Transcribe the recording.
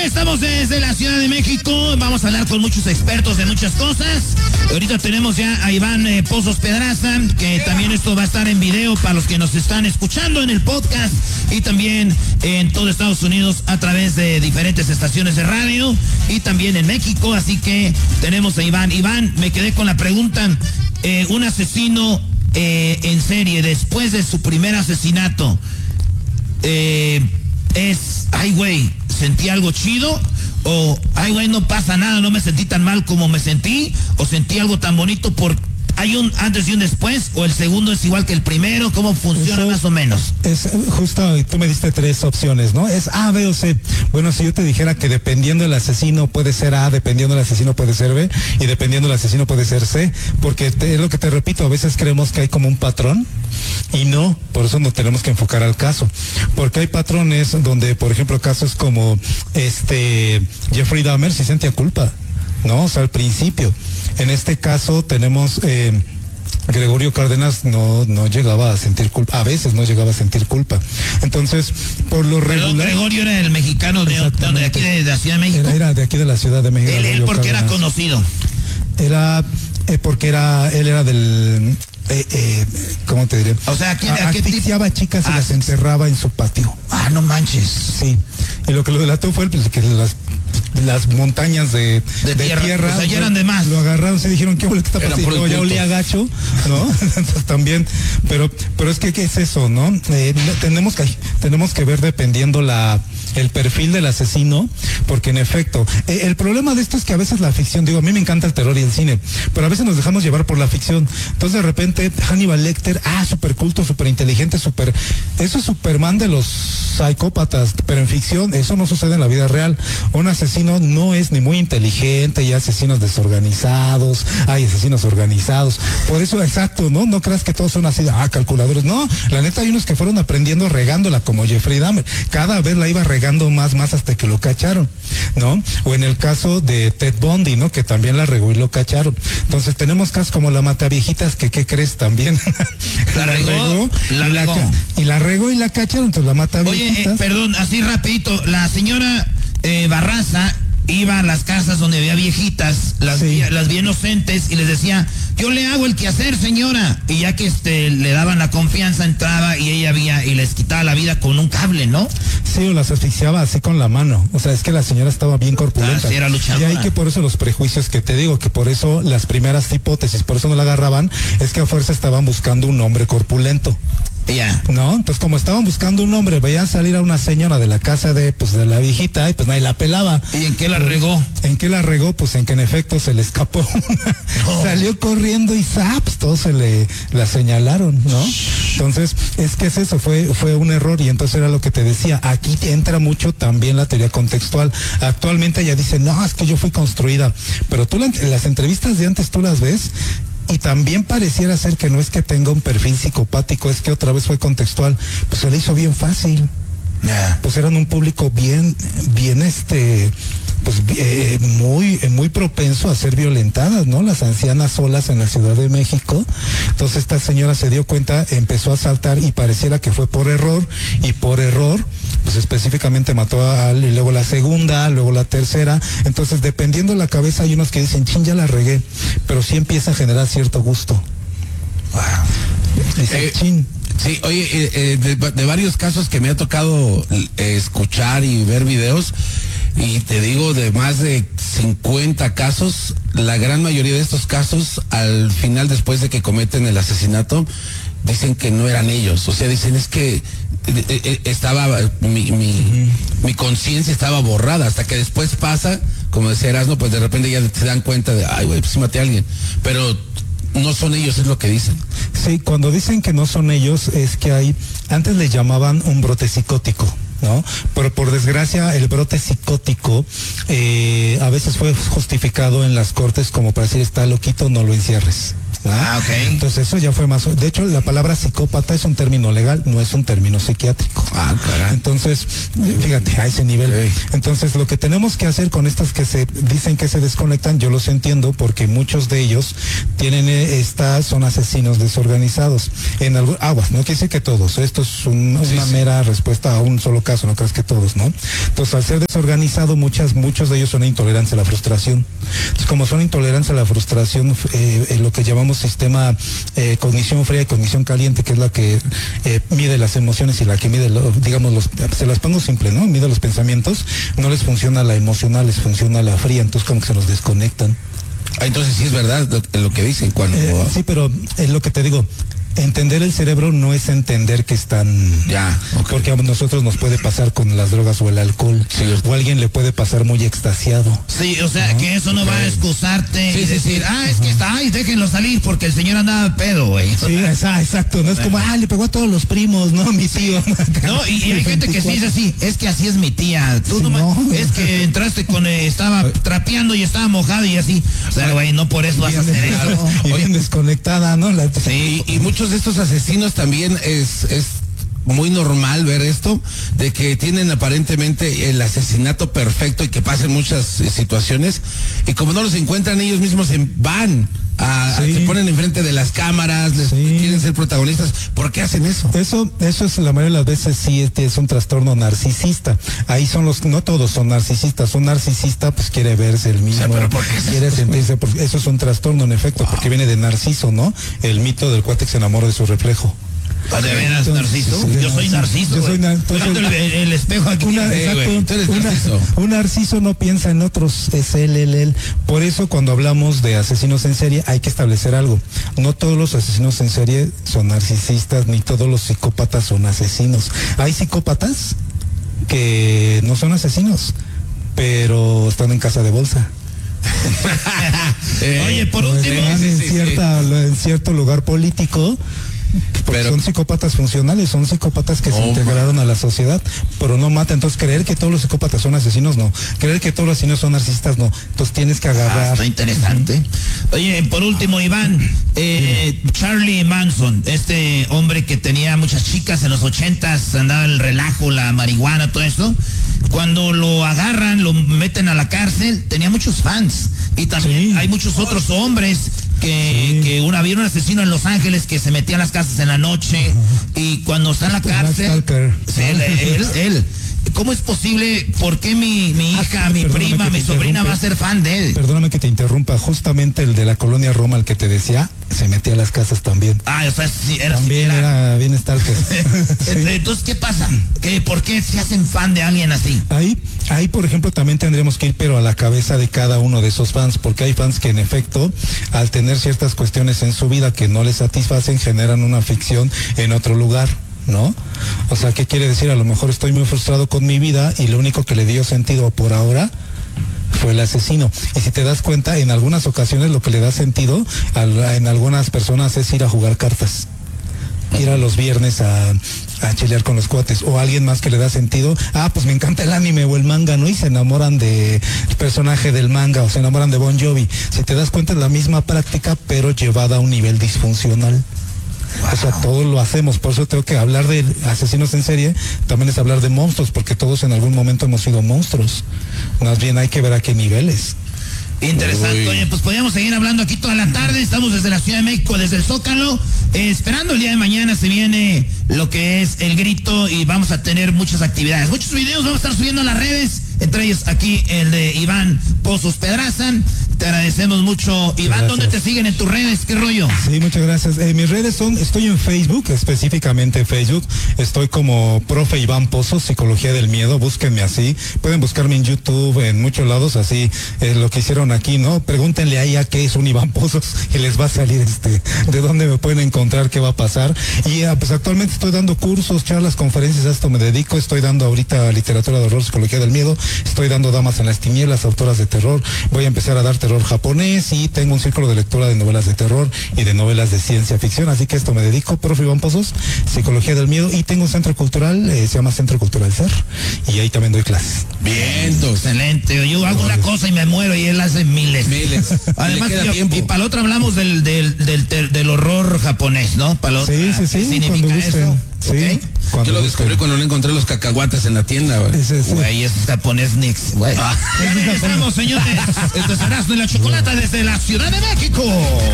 estamos desde la Ciudad de México. Vamos a hablar con muchos expertos de muchas cosas. Ahorita tenemos ya a Iván Pozos Pedraza, que también esto va a estar en video para los que nos están escuchando en el podcast y también en todo Estados Unidos a través de diferentes estaciones de radio y también en México. Así que tenemos a Iván. Iván, me quedé con la pregunta. Un asesino en serie, después de su primer asesinato, ay güey, ¿sentí algo chido? O, ay güey, no pasa nada, no me sentí tan mal como me sentí, o sentí algo tan bonito por... ¿Hay un antes y un después? ¿O el segundo es igual que el primero? ¿Cómo funciona eso, más o menos? Es justo, tú me diste 3 opciones, ¿no? Es A, B o C. Bueno, si yo te dijera que dependiendo del asesino puede ser A, dependiendo del asesino puede ser B, y dependiendo del asesino puede ser C, porque es lo que te repito, a veces creemos que hay como un patrón, y no, por eso nos tenemos que enfocar al caso. Porque hay patrones donde, por ejemplo, casos como Jeffrey Dahmer sí sentía culpa, ¿no? O sea, al principio. En este caso tenemos Gregorio Cárdenas no llegaba a sentir culpa, a veces no llegaba a sentir culpa. Entonces, por lo regular... Gregorio era el mexicano de aquí de la Ciudad de México. Era de aquí de la Ciudad de México. Él porque Cárdenas era conocido. Porque él era del... ¿cómo te diré? O sea, asfixiaba a chicas y las enterraba en su patio. Ah, no manches. Sí. Y lo que lo delató fue que las montañas de tierra o sea, ya eran de más. Lo agarraron, se dijeron, ¿qué está pasando? Ya olía gacho, ¿no? Entonces también, pero es que, ¿qué es eso, no? Tenemos que ver dependiendo el perfil del asesino, porque en efecto, el problema de esto es que a veces la ficción, a mí me encanta el terror y el cine, pero a veces nos dejamos llevar por la ficción. Entonces de repente, Hannibal Lecter, súper culto, súper inteligente, eso es Superman de los psicópatas, pero en ficción eso no sucede en la vida real. Un asesino no es ni muy inteligente, y hay asesinos desorganizados, hay asesinos organizados. Por eso, exacto, ¿no? No creas que todos son así, calculadores. No, la neta hay unos que fueron aprendiendo regándola, como Jeffrey Dahmer. Cada vez la iba regando más hasta que lo cacharon, ¿no? O en el caso de Ted Bundy, ¿no? Que también la regó y lo cacharon. Entonces tenemos casos como la Mataviejitas, que ¿qué crees? También la regó y la regó y la cacharon, entonces la Mataviejitas. Oye, perdón, así rapidito, la señora Barraza iba a las casas donde había viejitas, las vi inocentes, y les decía, yo le hago el quehacer, señora, y ya que le daban la confianza, entraba y ella y les quitaba la vida con un cable, ¿no? Sí, o las asfixiaba así con la mano. O sea, es que la señora estaba bien corpulenta. Sí, era luchadora. Y hay que por eso los prejuicios que te digo, que por eso las primeras hipótesis, por eso no la agarraban, es que a fuerza estaban buscando un hombre corpulento. Ya. ¿No? Entonces, como estaban buscando un hombre, veían salir a una señora de la casa de la viejita, y pues nadie la pelaba. ¿Y en qué la regó? ¿En qué la regó? Pues en que en efecto se le escapó. No. Salió corriendo y ¡zaps! Todos la señalaron, ¿no? Entonces, es que es eso, fue un error, y entonces era lo que te decía. Aquí entra mucho también la teoría contextual. Actualmente ella dice, no, es que yo fui construida. Pero tú las entrevistas de antes tú las ves, y también pareciera ser que no es que tenga un perfil psicopático, es que otra vez fue contextual. Pues se le hizo bien fácil. Pues eran un público bien muy propenso a ser violentadas, ¿no? Las ancianas solas en la Ciudad de México. Entonces esta señora se dio cuenta, empezó a saltar, y pareciera que fue por error, pues específicamente mató y luego la segunda, luego la tercera. Entonces, dependiendo de la cabeza, hay unos que dicen, ya la regué, pero sí empieza a generar cierto gusto. Dice, Sí, oye, de varios casos que me ha tocado escuchar y ver videos, y te digo, de más de 50 casos, la gran mayoría de estos casos, al final, después de que cometen el asesinato, dicen que no eran ellos. O sea, dicen, es que estaba mi conciencia estaba borrada, hasta que después pasa, como decía Erasmo, pues de repente ya se dan cuenta de, ay güey, pues sí maté a alguien, pero no son ellos, es lo que dicen. Sí, cuando dicen que no son ellos, es que antes le llamaban un brote psicótico, ¿no? Pero por desgracia el brote psicótico a veces fue justificado en las cortes como para decir, está loquito, no lo encierres, ¿no? Ok. Entonces eso ya fue más, de hecho la palabra psicópata es un término legal, no es un término psiquiátrico. Caray. Entonces, fíjate, a ese nivel. Okay. Entonces lo que tenemos que hacer con estas que se dicen que se desconectan, yo los entiendo porque muchos de ellos tienen son asesinos desorganizados. En aguas, no quiere decir que todos, esto es una mera respuesta a un solo caso, no crees que todos, ¿no? Entonces al ser desorganizado muchos de ellos son intolerantes a la frustración. Entonces como son intolerantes a la frustración, lo que llamamos sistema cognición fría y cognición caliente, que es la que mide las emociones y la que mide, se las pongo simple, ¿no? Mide los pensamientos, no les funciona la emocional, les funciona la fría, entonces como que se los desconectan. Entonces sí es verdad lo que dicen cuando... Sí, pero es lo que te digo. Entender el cerebro no es entender que están... Ya, okay. Porque a nosotros nos puede pasar con las drogas o el alcohol. Sí, o a alguien le puede pasar muy extasiado. Sí, o sea, que eso no va a excusarte y decir, es que está, déjenlo salir porque el señor andaba pedo, güey. Sí, exacto. No es como, le pegó a todos los primos, ¿no? Mi tío. No, y hay gente que sí dice así, es que así es mi tía. Tú es que entraste estaba trapeando y estaba mojado y así. O sea, güey, no por eso vas a hacer eso. Y bien desconectada, ¿no? Sí, y muchos de estos asesinos también es muy normal ver esto, de que tienen aparentemente el asesinato perfecto y que pasen muchas situaciones, y como no los encuentran ellos mismos van se ponen enfrente de las cámaras, quieren ser protagonistas. ¿Por qué hacen eso? Eso es la mayoría de las veces es un trastorno narcisista. Ahí no todos son narcisistas. Un narcisista pues quiere verse el mismo, ¿pero por qué quiere sentirse, eso es un trastorno en efecto, porque viene de Narciso, ¿no? El mito del cuate que se enamora de su reflejo. ¿De veras, Narciso? Yo soy Narciso. Yo soy el espejo aquí. Un Narciso no piensa en otros, es él. Por eso cuando hablamos de asesinos en serie hay que establecer algo. No todos los asesinos en serie son narcisistas, ni todos los psicópatas son asesinos. Hay psicópatas que no son asesinos, pero están en casa de bolsa. Oye, por último, en cierto lugar político. Pero son psicópatas funcionales, son psicópatas que se integraron a la sociedad, pero no matan. Entonces creer que todos los psicópatas son asesinos, no. Creer que todos los asesinos son narcisistas, no. Entonces tienes que agarrar. Está interesante. Oye, por último, Iván, Charlie Manson, este hombre que tenía muchas chicas en los 80s, andaba el relajo, la marihuana, todo eso. Cuando lo agarran, lo meten a la cárcel, tenía muchos fans. Y también hay muchos otros hombres que había un asesino en Los Ángeles que se metía a las casas en la noche y cuando está en la cárcel, él. ¿Cómo es posible? ¿Por qué mi hija, mi prima, mi sobrina va a ser fan de él? Perdóname que te interrumpa. Justamente el de la colonia Roma, el que te decía, se metía a las casas también. O sea, sí, era bien stalker. Entonces, ¿qué pasa? ¿Por qué se hacen fan de alguien así? Ahí, por ejemplo, también tendremos que ir, pero a la cabeza de cada uno de esos fans, porque hay fans que en efecto, al tener ciertas cuestiones en su vida que no les satisfacen, generan una ficción en otro lugar, ¿no? O sea, ¿qué quiere decir? A lo mejor estoy muy frustrado con mi vida y lo único que le dio sentido por ahora fue el asesino. Y si te das cuenta, en algunas ocasiones lo que le da sentido en algunas personas es ir a jugar cartas, ir a los viernes a chilear con los cuates, o alguien más que le da sentido, pues me encanta el anime o el manga, ¿no? Y se enamoran del personaje del manga o se enamoran de Bon Jovi. Si te das cuenta, es la misma práctica pero llevada a un nivel disfuncional. Wow. O sea, todos lo hacemos, por eso tengo que hablar de asesinos en serie, también es hablar de monstruos, porque todos en algún momento hemos sido monstruos. Más bien hay que ver a qué niveles. Interesante. Oye, pues podríamos seguir hablando aquí toda la tarde. Estamos desde la Ciudad de México, desde el Zócalo, esperando el día de mañana. Se viene lo que es el grito y vamos a tener muchas actividades, muchos videos vamos a estar subiendo a las redes, entre ellos aquí el de Iván Pozos Pedraza. Te agradecemos mucho. Iván, ¿dónde te siguen en tus redes? ¿Qué rollo? Sí, muchas gracias. Mis redes estoy en Facebook, específicamente en Facebook. Estoy como Profe Iván Pozos, Psicología del Miedo. Búsquenme así. Pueden buscarme en YouTube, en muchos lados, así, lo que hicieron aquí, ¿no? Pregúntenle ahí a qué es un Iván Pozos y les va a salir de dónde me pueden encontrar, qué va a pasar. Y pues actualmente estoy dando cursos, charlas, conferencias, a esto me dedico. Estoy dando ahorita literatura de horror, Psicología del Miedo. Estoy dando Damas en las Tinieblas, autoras de terror. Voy a empezar a dar terror japonés y tengo un círculo de lectura de novelas de terror y de novelas de ciencia ficción, así que esto me dedico, profe Iván Pozos, psicología del miedo, y tengo un centro cultural, se llama Centro Cultural Ser, y ahí también doy clases. Bien, excelente. Yo hago una cosa y me muero y él hace miles. Además, y para la otra hablamos del horror japonés, ¿no? Para la otra, sí, ¿qué significa eso? Sí, ¿Okay? Yo lo descubrí cuando no encontré los cacahuates en la tienda, güey. Güey, es japonés Nix, güey. Regresamos, señores. Esto es Erasmo y la Chocolata desde la Ciudad de México.